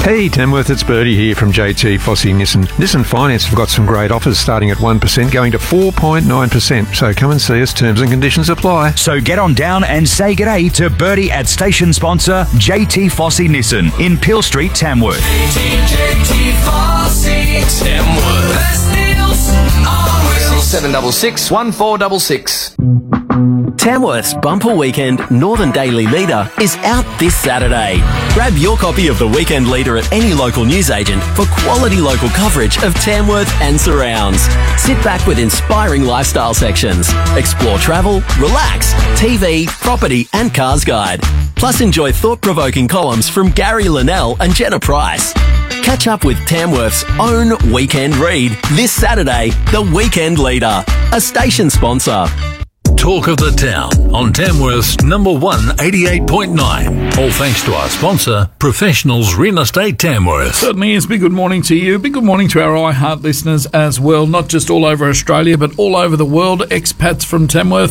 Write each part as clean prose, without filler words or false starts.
Hey Tamworth, it's Bertie here from JT Fossey Nissan. Nissan Finance have got some great offers starting at 1% going to 4.9%. So come and see us, terms and conditions apply. So get on down and say g'day to Bertie at station sponsor JT Fossey Nissan in Peel Street, Tamworth. JT Fossey, Tamworth. Best deals on wheels. 766 1466. Tamworth's bumper weekend Northern Daily Leader is out this Saturday. Grab your copy of the Weekend Leader at any local newsagent for quality local coverage of Tamworth and surrounds. Sit back with inspiring lifestyle sections. Explore travel, relax, TV, property and cars guide. Plus enjoy thought-provoking columns from Gary Linnell and Jenna Price. Catch up with Tamworth's own Weekend Read this Saturday, The Weekend Leader, a station sponsor. Talk of the town on Tamworth's number 1 88.9. All thanks to our sponsor, Professionals Real Estate Tamworth. Certainly is. Big good morning to you. Big good morning to our iHeart listeners as well, not just all over Australia, but all over the world. Expats from Tamworth.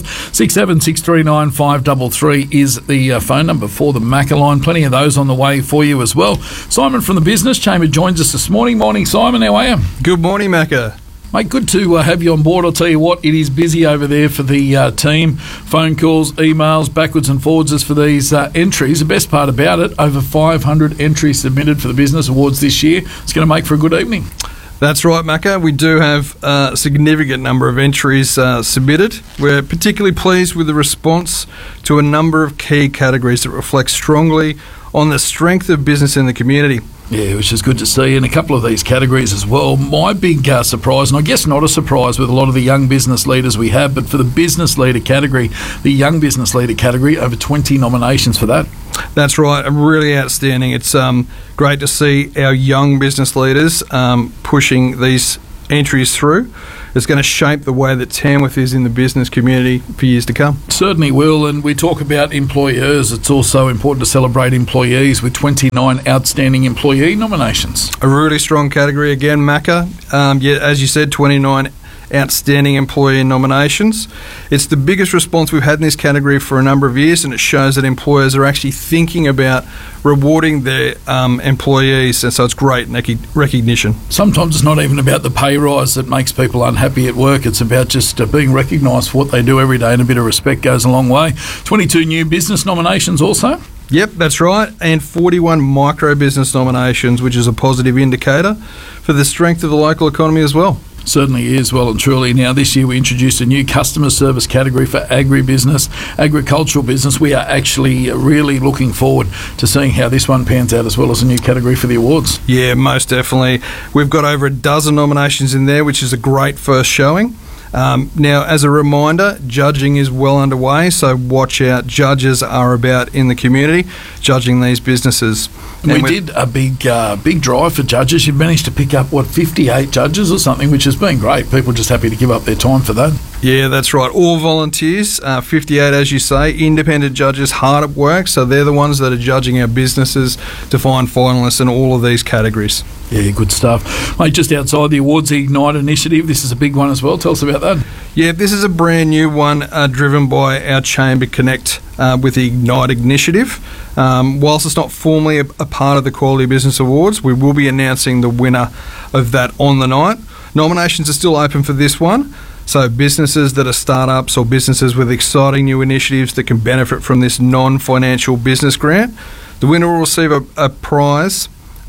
67639533 is the phone number for the Macca line. Plenty of those on the way for you as well. Simon from the Business Chamber joins us this morning. Morning, Simon. How are you? Good morning, Macca. Mate, good to have you on board. I'll tell you what, it is busy over there for the team. Phone calls, emails, backwards and forwards as for these entries. The best part about it, over 500 entries submitted for the Business Awards this year. It's going to make for a good evening. That's right, Macca. We do have a significant number of entries submitted. We're particularly pleased with the response to a number of key categories that reflect strongly on the strength of business in the community. Yeah, which is good to see in a couple of these categories as well. My big surprise, and I guess not a surprise with a lot of the young business leaders we have, but for the business leader category, the young business leader category, over 20 nominations for that. That's right, really outstanding. It's great to see our young business leaders pushing these entries through. It's going to shape the way that Tamworth is in the business community for years to come. Certainly will, and we talk about employers. It's also important to celebrate employees with 29 outstanding employee nominations. A really strong category again, Macca. As you said, 29 outstanding employee nominations. It's the biggest response we've had in this category for a number of years, and it shows that employers are actually thinking about rewarding their employees, and so it's great recognition. Sometimes it's not even about the pay rise that makes people unhappy at work. It's about just being recognised for what they do every day, and a bit of respect goes a long way. 22 new business nominations also. Yep, that's right, and 41 micro business nominations, which is a positive indicator for the strength of the local economy as well. Certainly is, well and truly. Now, this year we introduced a new customer service category for agribusiness, agricultural business. We are actually really looking forward to seeing how this one pans out, as well as a new category for the awards. Yeah, most definitely. We've got over a dozen nominations in there, which is a great first showing. Now, as a reminder, judging is well underway, so watch out. Judges are about in the community, judging these businesses. And we did a big drive for judges. You've managed to pick up, 58 judges or something, which has been great. People just happy to give up their time for that. Yeah, that's right. All volunteers, 58, as you say, independent judges, hard at work, so they're the ones that are judging our businesses to find finalists in all of these categories. Yeah, good stuff. Mate, just outside the awards, the Ignite initiative, this is a big one as well. Tell us about that. Yeah, this is a brand new one driven by our Chamber Connect with the Ignite initiative. Whilst it's not formally a part of the Quality Business Awards, we will be announcing the winner of that on the night. Nominations are still open for this one, so businesses that are startups or businesses with exciting new initiatives that can benefit from this non-financial business grant, the winner will receive a prize,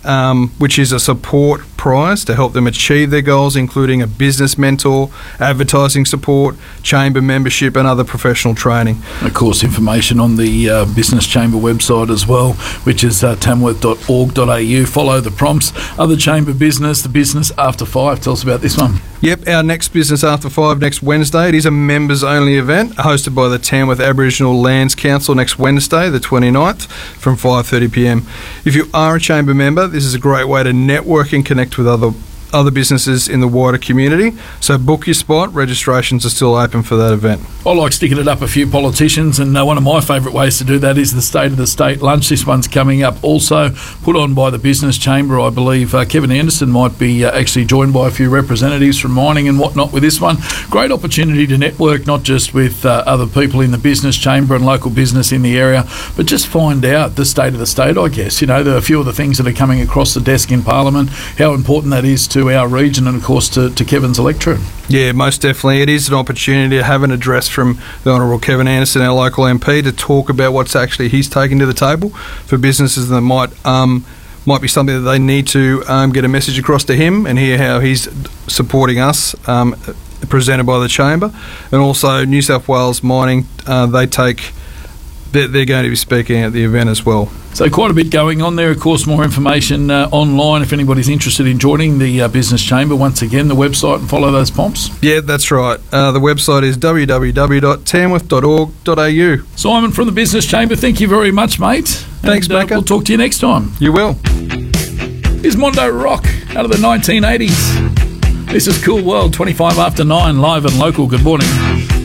which is a support prize to help them achieve their goals, including a business mentor, advertising support, chamber membership and other professional training. Of course, information on the Business Chamber website as well, which is tamworth.org.au. Follow the prompts. Other chamber business, the Business After 5. Tell us about this one. Yep, our next Business After 5 next Wednesday. It is a members-only event hosted by the Tamworth Aboriginal Lands Council next Wednesday, the 29th, from 5:30 p.m. If you are a chamber member, this is a great way to network and connect with other other businesses in the wider community. So book your spot. Registrations are still open for that event. I like sticking it up a few politicians, and one of my favourite ways to do that is the State of the State lunch. This one's coming up, also put on by the Business Chamber. I believe Kevin Anderson might be actually joined by a few representatives from mining and whatnot with this one. Great opportunity to network, not just with other people in the Business Chamber and local business in the area, but just find out the state of the state, I guess. There are a few of the things that are coming across the desk in Parliament, how important that is to our region and, of course, to Kevin's electorate. Yeah, most definitely. It is an opportunity to have an address from the Honourable Kevin Anderson, our local MP, to talk about what's actually he's taking to the table for businesses that might be something that they need to get a message across to him and hear how he's supporting us, presented by the Chamber. And also New South Wales Mining, they're going to be speaking at the event as well. So quite a bit going on there. Of course, more information online if anybody's interested in joining the Business Chamber. Once again, the website, and follow those pomps. Yeah, that's right. The website is www.tamworth.org.au. Simon from the Business Chamber, thank you very much, mate. Thanks, Becca. We'll talk to you next time. You will. Here's Mondo Rock out of the 1980s. This is Cool World, 25 after 9, live and local. Good morning.